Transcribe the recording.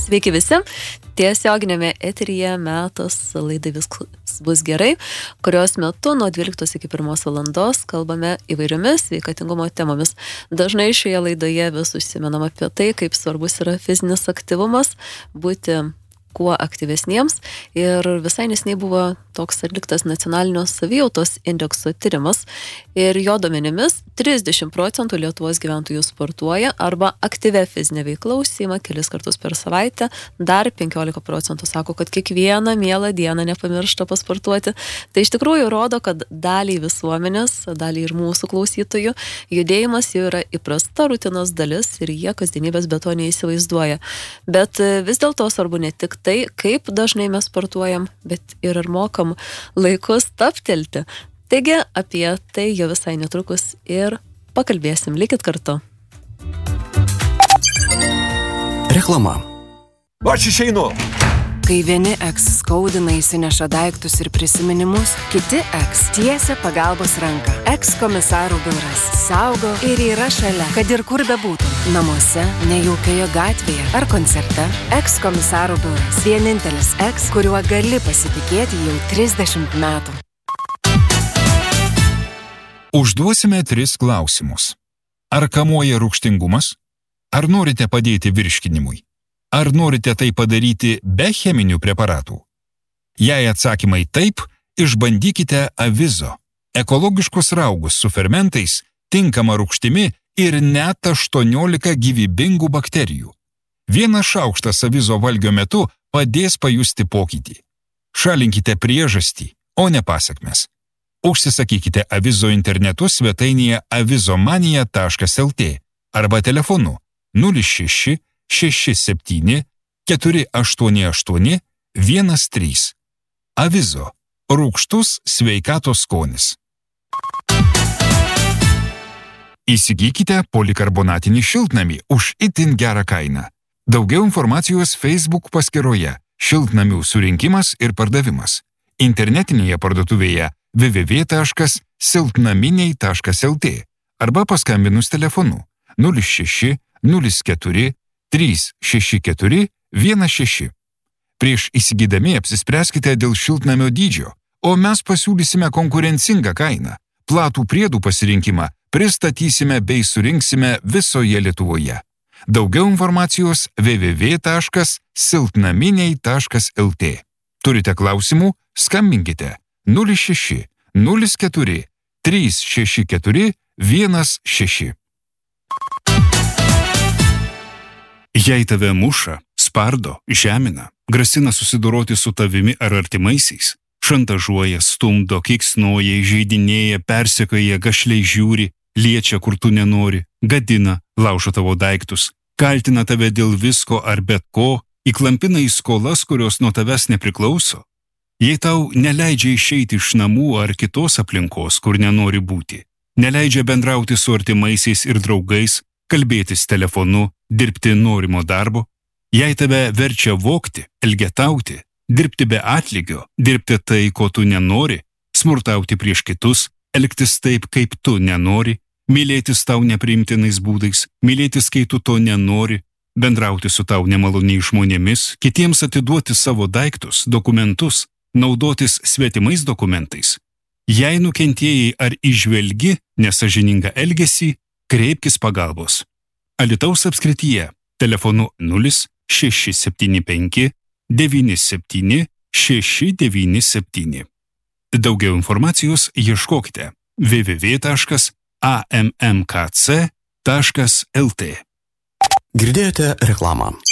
Sveiki visi, tiesioginėme eteryje metas laidai Viskas bus gerai, kurios metu nuo 12 iki 1 valandos kalbame įvairiomis sveikatingumo temomis. Dažnai šioje laidoje vis užsimenam apie tai, kaip svarbus yra fizinis aktyvumas, būti kuo aktyvesniems, ir visai neseniai buvo toks atliktas nacionalinio savijautos indekso tyrimas, ir jo duomenimis 30% Lietuvos gyventojų sportuoja arba aktyvia fizinė veikla užsiima kelis kartus per savaitę, dar 15% sako, kad kiekvieną mielą dieną nepamiršta pasportuoti. Tai iš tikrųjų rodo, kad daliai visuomenės, daliai ir mūsų klausytojų, judėjimas jau yra įprasta rutinos dalis ir jie kasdienybės be to neįsivaizduoja. Bet vis dėlto svarbu ne tik tai, kaip dažnai mes sportuojam, bet ir mokam laiku stabtelti. Taigi apie tai jau visai netrukus ir pakalbėsim. Likit kartu. Reklama. Aš išeinu. Kai vieni eks skaudina, įsineša daiktus ir prisiminimus, kiti eks tiesia pagalbos ranką. Eks komisarų biuras saugo ir yra šalia, kad ir kur bebūtum. Namuose, nejaukioje gatvėje ar koncerte. Eks komisarų biuras. Vienintelis eks, kuriuo gali pasitikėti jau 30 metų. Užduosime 3 klausimus. Ar kamuoja rūgštingumas? Ar norite padėti virškinimui? Ar norite tai padaryti be cheminių preparatų? Jei atsakymai taip, išbandykite Avizo. Ekologiškus raugus su fermentais, tinkama rūgštimi ir net 18 gyvybingų bakterijų. Vienas šaukštas Avizo valgio metu padės pajusti pokytį. Šalinkite priežastį, o ne pasekmes. Užsisakykite Avizo internetu svetainėje avizomanija.lt arba telefonu 06 67 488 13. Avizo. Rūgštus sveikatos skonis. Įsigykite polikarbonatinį šiltnamį už itin gerą kainą. Daugiau informacijos Facebook paskyroje Šiltnamių surinkimas ir pardavimas. Internetinėje parduotuvėje www.silpnaminiai.lt arba paskambinus telefonu 06 04 364 16. Prieš įsigydami apsispręskite dėl šiltnamio dydžio, o mes pasiūlysime konkurencingą kainą. Platų priedų pasirinkimą pristatysime bei surinksime visoje Lietuvoje. Daugiau informacijos www.silpnaminiai.lt. Turite klausimų? Skambinkite 06 04 364 16. Jei tave muša, spardo, žemina, grasina susidoroti su tavimi ar artimaisiais, šantažuoja, stumdo, kiksnoja, įžeidinėja, persekioja, gašliai žiūri, liečia, kur tu nenori, gadina, laužo tavo daiktus, kaltina tave dėl visko ar bet ko, įklampina į skolas, kurios nuo tavęs nepriklauso. Jei tau neleidžia išeiti iš namų ar kitos aplinkos, kur nenori būti, neleidžia bendrauti su artimaisiais ir draugais, kalbėtis telefonu, dirbti norimo darbo, jei tave verčia vogti, elgetauti, dirbti be atlygio, dirbti tai, ko tu nenori, smurtauti prieš kitus, elgtis taip, kaip tu nenori, mylėtis tau nepriimtinais būdais, mylėtis, kai tu to nenori, bendrauti su tau nemaloniais žmonėmis, kitiems atiduoti savo daiktus, dokumentus, naudotis svetimais dokumentais. Jei nukentėjai ar įžvelgi nesąžiningą elgesį, kreipkis pagalbos. Alytaus apskrityje telefonu 0675 97 697. Daugiau informacijos ieškokite www.ammkc.lt. Girdėjote reklamą.